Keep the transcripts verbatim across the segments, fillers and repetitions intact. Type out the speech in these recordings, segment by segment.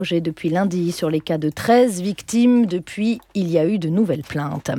Depuis lundi sur les cas de treize victimes. Depuis, il y a eu de nouvelles plaintes.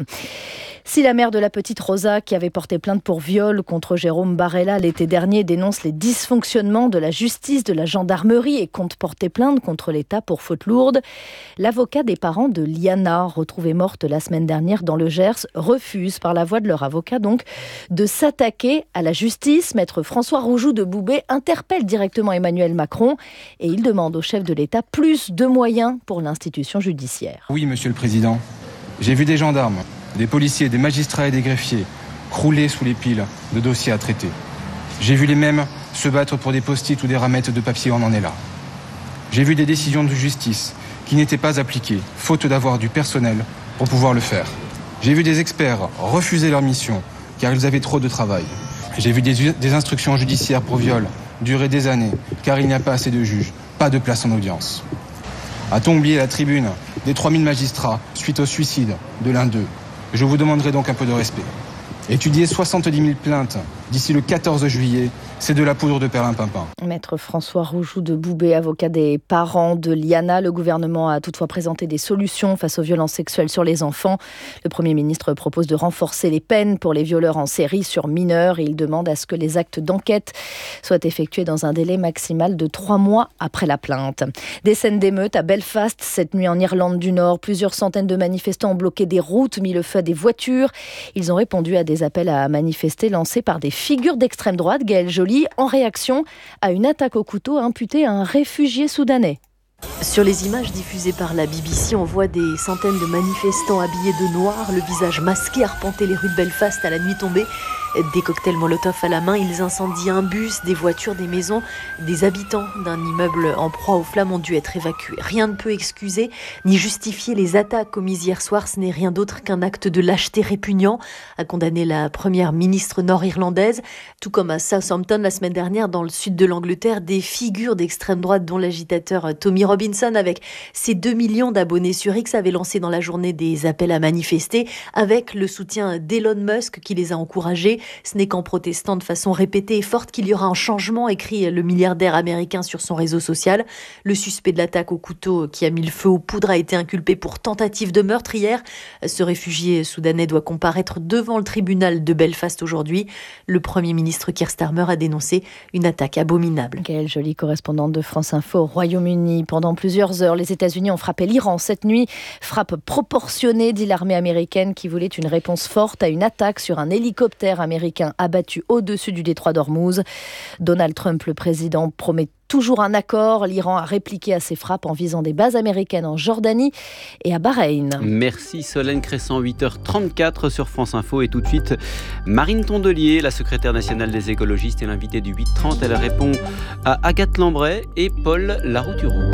Si la mère de la petite Rosa, qui avait porté plainte pour viol contre Jérôme Barella l'été dernier, dénonce les dysfonctionnements de la justice, de la gendarmerie et compte porter plainte contre l'État pour faute lourde, l'avocat des parents de Liana, retrouvée morte la semaine dernière dans le Gers, refuse, par la voix de leur avocat donc, de s'attaquer à la justice. Maître François Roujoud de Boubé interpelle directement Emmanuel Macron et il demande au chef de l'État plus de moyens pour l'institution judiciaire. Oui, Monsieur le Président, j'ai vu des gendarmes, des policiers, des magistrats et des greffiers crouler sous les piles de dossiers à traiter. J'ai vu les mêmes se battre pour des post-it ou des ramettes de papier, on en est là. J'ai vu des décisions de justice qui n'étaient pas appliquées, faute d'avoir du personnel pour pouvoir le faire. J'ai vu des experts refuser leur mission car ils avaient trop de travail. J'ai vu des, des instructions judiciaires pour viol durer des années car il n'y a pas assez de juges, pas de place en audience. A-t-on oublié la tribune des trois mille magistrats suite au suicide de l'un d'eux? Je vous demanderai donc un peu de respect. Étudier soixante-dix mille plaintes d'ici le quatorze juillet, c'est de la poudre de perlimpinpin. Maître François Roujoud de Boubé, avocat des parents de Liana. Le gouvernement a toutefois présenté des solutions face aux violences sexuelles sur les enfants. Le Premier ministre propose de renforcer les peines pour les violeurs en série sur mineurs et il demande à ce que les actes d'enquête soient effectués dans un délai maximal de trois mois après la plainte. Des scènes d'émeute à Belfast cette nuit en Irlande du Nord. Plusieurs centaines de manifestants ont bloqué des routes, mis le feu à des voitures. Ils ont répondu à des appels à manifester lancés par des figures d'extrême droite, Gaëlle Joly, en réaction à une attaque au couteau imputée à un réfugié soudanais. Sur les images diffusées par la B B C, on voit des centaines de manifestants habillés de noir, le visage masqué, arpenter les rues de Belfast à la nuit tombée. Des cocktails Molotov à la main, ils incendient un bus, des voitures, des maisons. Des habitants d'un immeuble en proie aux flammes ont dû être évacués. Rien ne peut excuser ni justifier les attaques commises hier soir. Ce n'est rien d'autre qu'un acte de lâcheté répugnant, a condamné la première ministre nord-irlandaise. Tout comme à Southampton la semaine dernière, dans le sud de l'Angleterre, des figures d'extrême droite, dont l'agitateur Tommy Robinson, avec ses deux millions d'abonnés sur X, avait lancé dans la journée des appels à manifester, avec le soutien d'Elon Musk qui les a encouragés. Ce n'est qu'en protestant de façon répétée et forte qu'il y aura un changement, écrit le milliardaire américain sur son réseau social. Le suspect de l'attaque au couteau qui a mis le feu aux poudres a été inculpé pour tentative de meurtre hier. Ce réfugié soudanais doit comparaître devant le tribunal de Belfast aujourd'hui. Le Premier ministre Keir Starmer a dénoncé une attaque abominable. Gaëlle Joly, correspondante de France Info au Royaume-Uni. Pendant plusieurs heures, les États-Unis ont frappé l'Iran cette nuit. Frappe proportionnée, dit l'armée américaine, qui voulait une réponse forte à une attaque sur un hélicoptère américain abattu au-dessus du détroit d'Ormuz. Donald Trump, le président, promet toujours un accord. L'Iran a répliqué à ces frappes en visant des bases américaines en Jordanie et à Bahreïn. Merci Solène Crescent, huit heures trente-quatre sur France Info. Et tout de suite, Marine Tondelier, la secrétaire nationale des écologistes, est l'invitée du huit heures trente. Elle répond à Agathe Lambray et Paul Larouturou.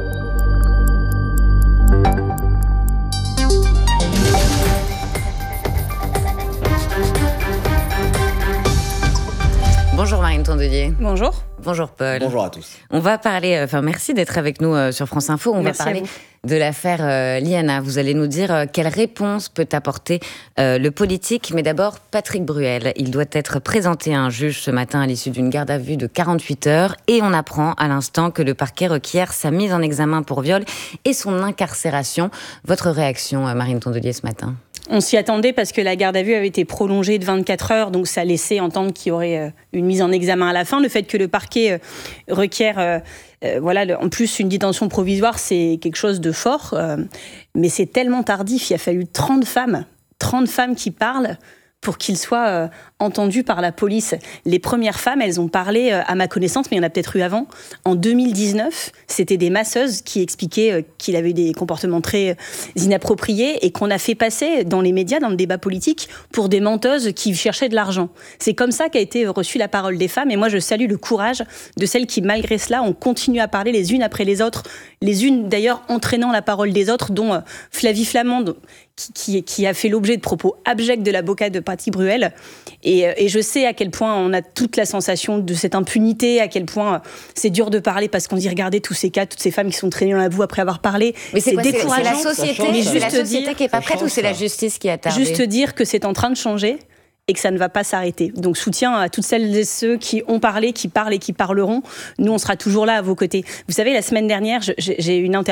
Bonjour Marine Tondelier. Bonjour. Bonjour Paul. Bonjour à tous. On va parler, enfin merci d'être avec nous euh, sur France Info. On Merci va parler de l'affaire euh, Liana. Vous allez nous dire euh, quelle réponse peut apporter euh, le politique. Mais d'abord, Patrick Bruel. Il doit être présenté à un juge ce matin à l'issue d'une garde à vue de quarante-huit heures. Et on apprend à l'instant que le parquet requiert sa mise en examen pour viol et son incarcération. Votre réaction, euh, Marine Tondelier, ce matin ? On s'y attendait parce que la garde à vue avait été prolongée de vingt-quatre heures, donc ça laissait entendre qu'il y aurait une mise en examen à la fin. Le fait que le parquet requiert, euh, euh, voilà, en plus une détention provisoire, c'est quelque chose de fort, euh, mais c'est tellement tardif. Il a fallu trente femmes, trente femmes qui parlent pour qu'il soit euh, entendu par la police. Les premières femmes, elles ont parlé, euh, à ma connaissance, mais il y en a peut-être eu avant, en deux mille dix-neuf, c'était des masseuses qui expliquaient euh, qu'il avait eu des comportements très euh, inappropriés et qu'on a fait passer dans les médias, dans le débat politique, pour des menteuses qui cherchaient de l'argent. C'est comme ça qu'a été reçue la parole des femmes, et moi je salue le courage de celles qui, malgré cela, ont continué à parler les unes après les autres, les unes d'ailleurs entraînant la parole des autres, dont euh, Flavie Flamande, Qui, qui, qui a fait l'objet de propos abjects de l'avocate de Patrick Bruel. Et, et je sais à quel point on a toute la sensation de cette impunité, à quel point c'est dur de parler parce qu'on dit, regardez tous ces cas, toutes ces femmes qui sont traînées dans la boue après avoir parlé. Mais c'est, c'est quoi, décourageant. c'est, c'est la société, mais c'est juste la société dire, qui n'est pas prête ou c'est la justice qui a tardé ? Juste dire que c'est en train de changer et que ça ne va pas s'arrêter. Donc soutien à toutes celles et ceux qui ont parlé, qui parlent et qui parleront. Nous, on sera toujours là à vos côtés. Vous savez, la semaine dernière, j'ai eu une interview